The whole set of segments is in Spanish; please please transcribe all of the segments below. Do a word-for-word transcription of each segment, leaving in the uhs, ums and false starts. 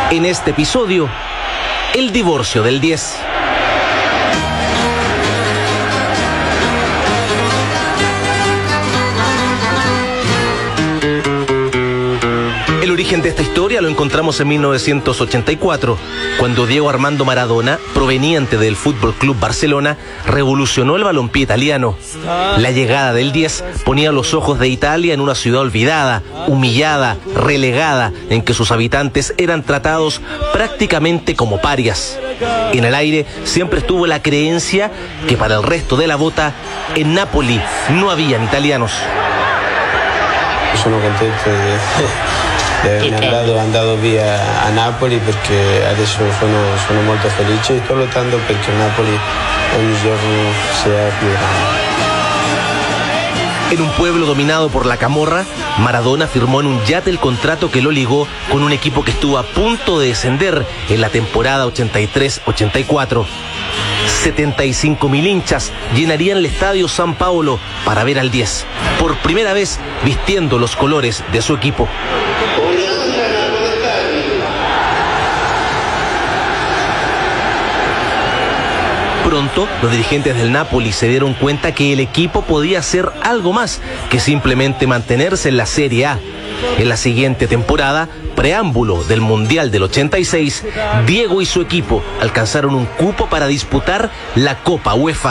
En este episodio, el divorcio del diez. El origen de esta historia lo encontramos en mil novecientos ochenta y cuatro, cuando Diego Armando Maradona, proveniente del Fútbol Club Barcelona, revolucionó el balompié italiano. La llegada del diez ponía los ojos de Italia en una ciudad olvidada, humillada, relegada, en que sus habitantes eran tratados prácticamente como parias. En el aire siempre estuvo la creencia que para el resto de la bota, en Nápoli no habían italianos. Sono contento di avermi andato, andato via a Napoli, perché adesso sono, sono molto felice e sto lottando perché Napoli ogni giorno sea più grande. En un pueblo dominado por la camorra, Maradona firmó en un yate el contrato que lo ligó con un equipo que estuvo a punto de descender en la temporada ochenta y tres ochenta y cuatro. setenta y cinco mil hinchas llenarían el estadio San Paolo para ver al diez, por primera vez vistiendo los colores de su equipo. Pronto, los dirigentes del Napoli se dieron cuenta que el equipo podía hacer algo más que simplemente mantenerse en la Serie A. En la siguiente temporada, preámbulo del Mundial del ochenta y seis, Diego y su equipo alcanzaron un cupo para disputar la Copa UEFA.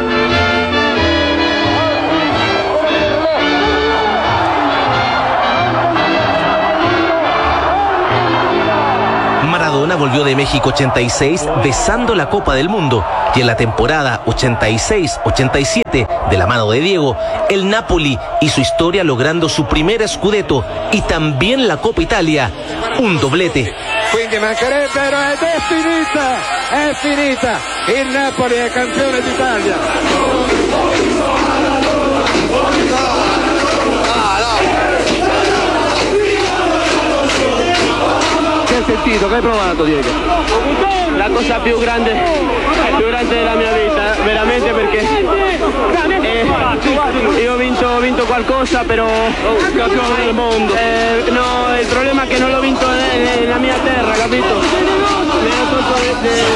Maradona volvió de México ochenta y seis besando la Copa del Mundo, y en la temporada ochenta y seis ochenta y siete, de la mano de Diego, el Napoli hizo historia logrando su primer scudetto y también la Copa Italia, un doblete. Quindi mancherebbero ed è finita, è finita, il Napoli è campione d'Italia. Che hai sentito? Che hai provato, Diego? La cosa più grande, più grande della mia vita, veramente, perché eh, io ho vinto, ho vinto qualcosa, però campione del mondo. Eh, no, il problema è che non l'ho vinto nella mia terra, capito?